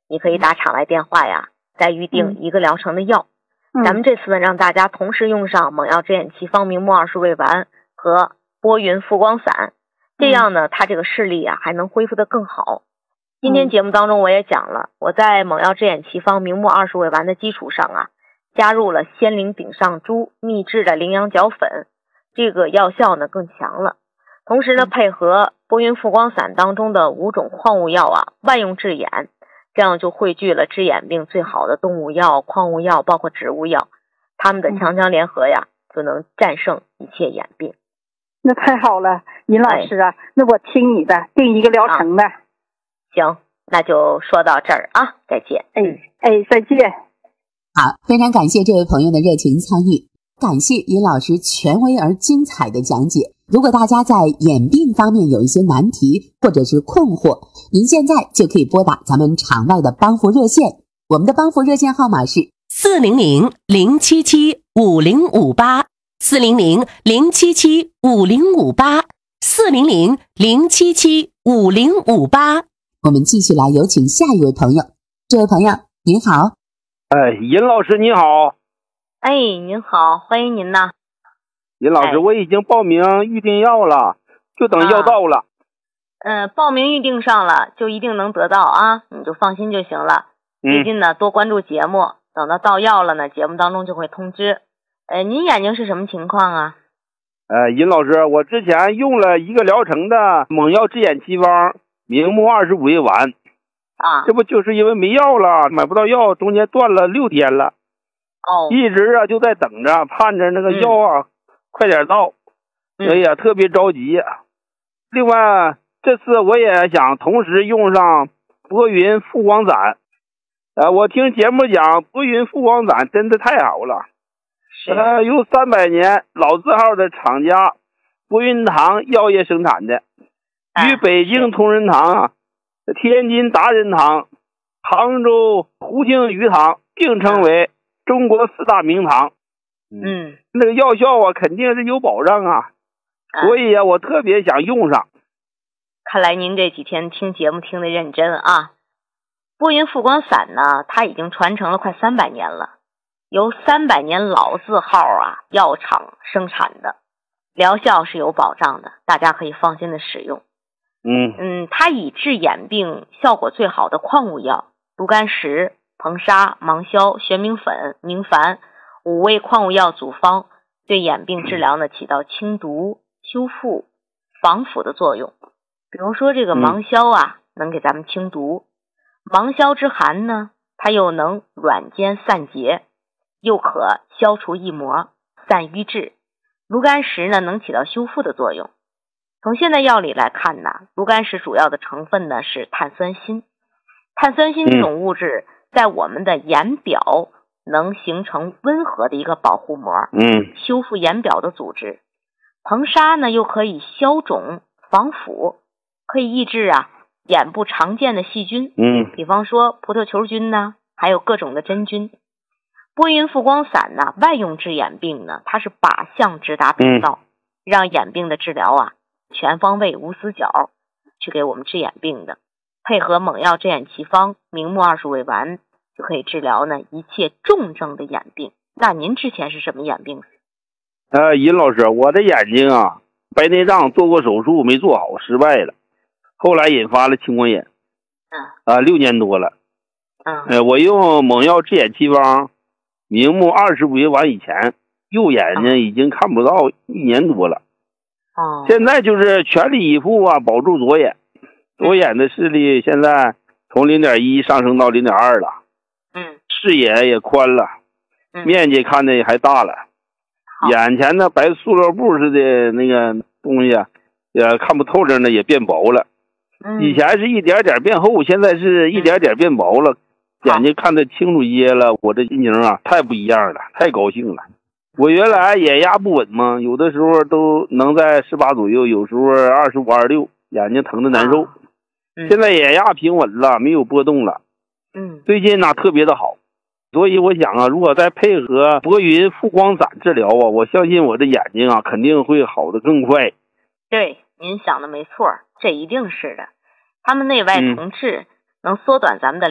你可以打场外电话呀，再预定一个疗程的药。咱们这次呢，让大家同时用上猛药之眼奇方明目20味丸和拨云复光散，这样呢，它这个视力啊还能恢复得更好。今天节目当中我也讲了，我在猛药之眼奇方明目20味丸的基础上啊，加入了仙灵顶上珠秘制的羚羊角粉，这个药效呢更强了。同时呢，配合拨云复光散当中的5种矿物药啊，万用治眼，这样就汇聚了治眼病最好的动物药、矿物药，包括植物药，它们的强强联合呀，就能战胜一切眼病。 那太好了，尹老师啊，那我听你的，定一个疗程的。 行，那就说到这儿啊，再见。 再见。 好，非常感谢这位朋友的热情参与，感谢尹老师权威而精彩的讲解。如果大家在眼病方面有一些难题或者是困惑，您现在就可以拨打咱们场外的帮扶热线，我们的帮扶热线号码是400-077-5058，400-077-5058，400-077-5058。我们继续来有请下一位朋友。这位朋友您好。 尹老师你好。 您好，欢迎您呐。 尹老师，我已经报名预定药了，就等药到了。 报名预定上了就一定能得到啊，你就放心就行了。最近呢多关注节目，等到药了呢，节目当中就会通知。您眼睛是什么情况啊？ 尹老师，我之前用了一个疗程的猛药治眼奇方明目25味丸啊， 这不就是因为没药了，买不到药，中间断了6天了。一直啊就在等着，盼着那个药啊快点到。特别着急。另外这次我也想同时用上拨云复光散。我听节目讲拨云复光散真的太好了。由300年老字号的厂家拨云堂药业生产的，与北京同仁堂、天津达仁堂、杭州胡庆余堂并称为中国4大名堂。那个药效啊肯定是有保障啊，所以我特别想用上。 看来您这几天听节目听得认真啊。拨云复光散呢，它已经传承了快300年了，由300年老字号啊药厂生产的，疗效是有保障的，大家可以放心的使用。它以治眼病效果最好的矿物药炉甘石、硼砂、芒硝、玄明粉、明矾5味矿物药组方，对眼病治疗呢起到清毒、修复、防腐的作用。比如说这个芒硝啊，能给咱们清毒。芒硝之寒呢，它又能软坚散结，又可消除翳膜、散瘀滞。炉甘石呢，能起到修复的作用。从现在药理来看呢，炉甘石主要的成分呢是碳酸锌。碳酸锌这种物质在我们的眼表能形成温和的一个保护膜，修复眼表的组织。硼砂呢又可以消肿防腐，可以抑制眼部常见的细菌，比方说葡萄球菌呢，还有各种的真菌。拨云复光散呢，万用治眼病呢，它是靶向直达病灶，让眼病的治疗全方位无死角去给我们治眼病的。配合猛药治眼奇方明目20味丸，就可以治疗呢一切重症的眼病。那您之前是什么眼病？ 尹老师，我的眼睛白内障做过手术没做好，失败了，后来引发了青光眼，6年多了。我用猛药治眼奇方明目25味丸以前，右眼睛已经看不到1年多了。现在就是全力以赴保住左眼，左眼的视力现在从 0.1 上升到 0.2 了。视野也宽了，面积看的也还大了。眼前的白塑料布似的那个东西也看不透着呢，也变薄了。以前是一点点变厚，现在是一点点变薄了，眼睛看得清楚些了。我这心情太不一样了，太高兴了。我原来眼压不稳嘛，有的时候都能在18左右，有时候25、26，眼睛疼得难受。现在眼压平稳了，没有波动了。最近特别的好，所以我想如果再配合拨云复光散治疗我相信我的眼睛肯定会好得更快。 对，您想的没错，这一定是的。他们内外同治，能缩短咱们的